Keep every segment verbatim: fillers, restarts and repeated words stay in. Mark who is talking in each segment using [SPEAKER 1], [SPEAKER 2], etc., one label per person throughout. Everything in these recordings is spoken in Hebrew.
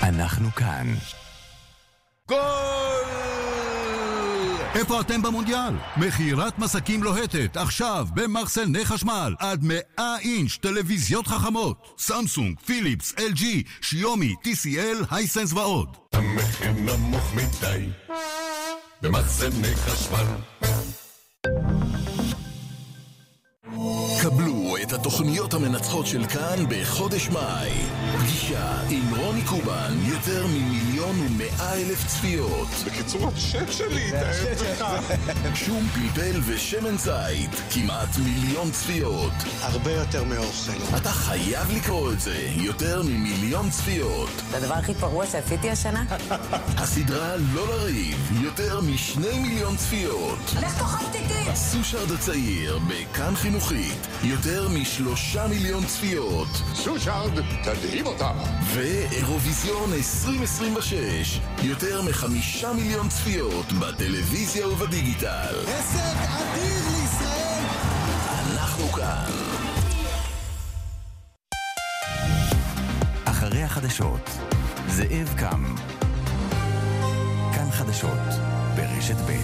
[SPEAKER 1] אנחנו כאן.
[SPEAKER 2] גול!
[SPEAKER 3] איפה אתם במונדיאל? מכירת מסקים לוהטת, עכשיו במחסני חשמל, עד מאה אינץ' טלוויזיות חכמות, סמסונג, פיליפס, אל ג'י, שיומי, טי סי אל, הייסנס ועוד.
[SPEAKER 2] המחיר נמוך מדי במחסני חשמל.
[SPEAKER 4] קבלו את התוכניות המנצחות של כאן בחודש מאי. פגישה עם רוני קובן, יותר ממיליון ומאה אלף צפיות.
[SPEAKER 2] בקיצור, השק שלי, תאהב לך.
[SPEAKER 4] שום פלפל ושמן זית, כמעט מיליון צפיות.
[SPEAKER 5] הרבה יותר מאוכל.
[SPEAKER 4] אתה חייב לקרוא את זה, יותר ממיליון צפיות.
[SPEAKER 6] זה הדבר הכי פרוע שעשיתי השנה.
[SPEAKER 4] הסדרה לא לריב, יותר משני מיליון צפיות.
[SPEAKER 6] לך תאכל תיתי.
[SPEAKER 4] סושרד הצעיר, בכאן חינוכית, יותר משלושה מיליון צפיות.
[SPEAKER 2] סושרד, תדהים אותם.
[SPEAKER 4] ואירוויזיון עשרים עשרים ושש, יותר מחמישה מיליון צפיות בטלוויזיה ובדיגיטל.
[SPEAKER 5] הישג אדיר לישראל.
[SPEAKER 4] אנחנו כאן.
[SPEAKER 1] אחרי החדשות, זאב קם. כאן חדשות, ברשת ב'.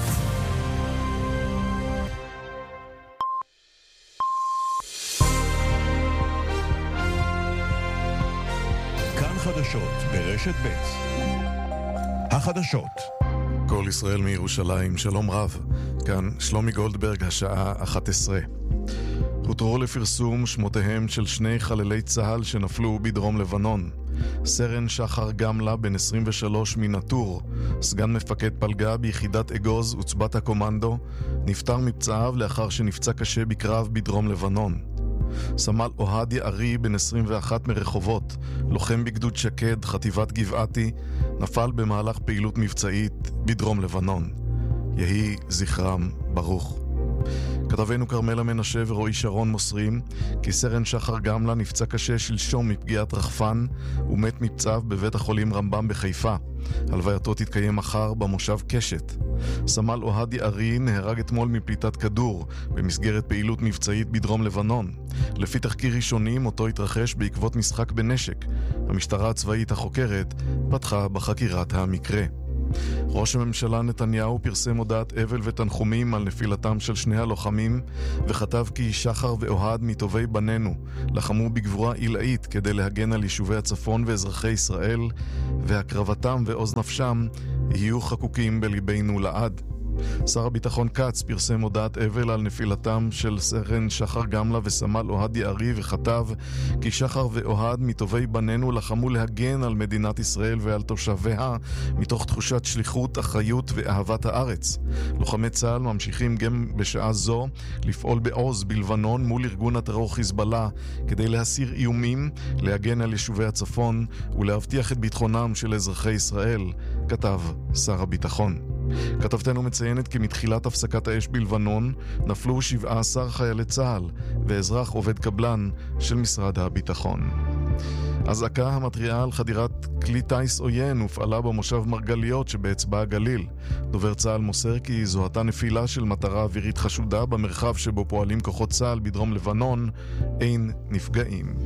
[SPEAKER 7] חדשות ברשת ב'. החדשות.
[SPEAKER 8] כל ישראל מירושלים, שלום רב. כאן שלומי גולדברג, השעה אחת עשרה. הותרו לפרסום שמותיהם של שני חללי צהל שנפלו בדרום לבנון. סרן שחר גמלה, בן עשרים ושלוש מנטור, סגן מפקד פלגה ביחידת אגוז וצבת הקומנדו, נפטר מפצעיו לאחר שנפצע קשה בקרב בדרום לבנון. סמל אוהד יערי, בן עשרים ואחת מרחובות, לוחם בגדוד שקד, חטיבת גבעתי, נפל במהלך פעילות מבצעית בדרום לבנון. יהי זכרם ברוך. כתבנו קרמלה מנשה ורועי שרון מוסרים כי סרן שחר גמלה נפצע קשה שלשום מפגיעת רחפן ומת מפצעיו בבית החולים רמב"ם בחיפה. הלווייתו תתקיים מחר במושב קשת. סמל אוהד יערי נהרג אתמול מפליטת כדור במסגרת פעילות מבצעית בדרום לבנון. לפי תחקיר ראשוני, מותו התרחש בעקבות משחק בנשק. המשטרה הצבאית החוקרת פתחה בחקירת המקרה. ראש הממשלה נתניהו פרסם הודעת אבל ותנחומים על נפילתם של שני הלוחמים וכתב כי שחר ואוהד מטובי בנינו לחמו בגבורה עילאית כדי להגן על יישובי הצפון ואזרחי ישראל, והקרבתם ועוז נפשם יהיו חקוקים בליבנו לעד. שר הביטחון קץ פרסם הודעת אבל על נפילתם של סרן שחר גמלה וסמל אוהד יערי וכתב כי שחר ואוהד מטובי בנינו לחמו להגן על מדינת ישראל ועל תושביה מתוך תחושת שליחות, אחריות ואהבת הארץ. לוחמי צה"ל ממשיכים גם בשעה זו לפעול בעוז בלבנון מול ארגון הטרור חיזבאללה כדי להסיר איומים, להגן על יישובי הצפון ולהבטיח את ביטחונם של אזרחי ישראל, כתב שר הביטחון. כתבתנו מציינת כי מתחילת הפסקת האש בלבנון נפלו שבעה עשר חיילי צה"ל ואזרח עובד קבלן של משרד הביטחון. אזעקה המתריעה על חדירת כלי טייס עוין הופעלה במושב מרגליות שבאצבע הגליל. דובר צה"ל מוסר כי זוהתה נפילה של מטרה אווירית חשודה במרחב שבו פועלים כוחות צה"ל בדרום לבנון. אין נפגעים.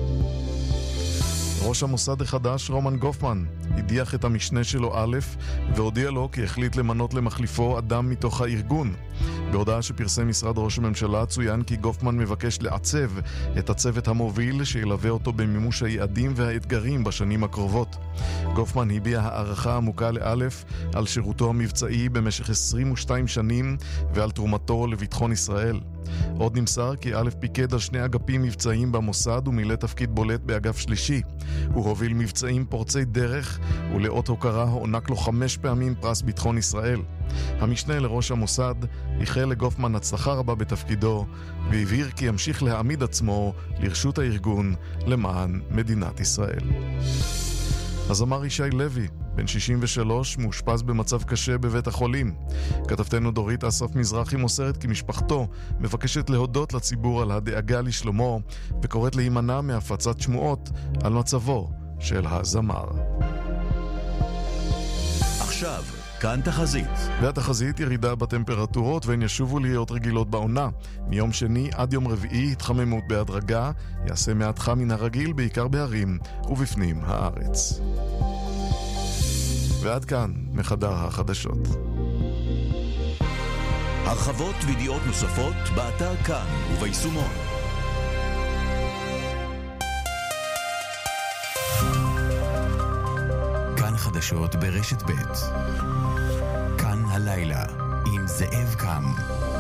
[SPEAKER 8] ראש המוסד החדש רומן גופמן הדיח את המשנה שלו א' והודיע לו כי החליט למנות למחליפו אדם מתוך הארגון. בהודעה שפרסם משרד ראש הממשלה צוין כי גופמן מבקש לעצב את הצוות המוביל שילווה אותו במימוש היעדים והאתגרים בשנים הקרובות. גופמן הביע הערכה עמוקה לאלף על שירותו המבצעי במשך עשרים ושתיים שנים ועל תרומתו לביטחון ישראל. עוד נמסר כי א' פיקד על שני אגפים מבצעיים במוסד ומילא תפקיד בולט באגף שלישי. הוא הוביל מבצעים פורצי דרך ולאות הוקרה הוענק לו חמש פעמים פרס ביטחון ישראל. המשנה לראש המוסד איחל לגופמן הצלחה רבה בתפקידו והבהיר כי ימשיך להעמיד עצמו לרשות הארגון למען מדינת ישראל. הזמר ישי לוי, בן שישים ושלוש, מאושפז במצב קשה בבית החולים. כתבתנו דורית אסף מזרחי מוסרת כי משפחתו מבקשת להודות לציבור על הדאגה לשלומו וקוראת להימנע מהפצת שמועות על מצבו של הזמר.
[SPEAKER 4] עכשיו
[SPEAKER 7] כאן תחזית.
[SPEAKER 8] והתחזית ירידה בטמפרטורות והן ישובו להיות רגילות בעונה. מיום שני עד יום רביעי התחממות בהדרגה, יעשה מעט חם מן הרגיל בעיקר בהרים ובפנים הארץ. ועד כאן מחדר החדשות.
[SPEAKER 7] הרחבות וידיעות נוספות באתר כאן וביישומון.
[SPEAKER 1] כאן חדשות ברשת ב'. כאן הלילה עם זאב קם.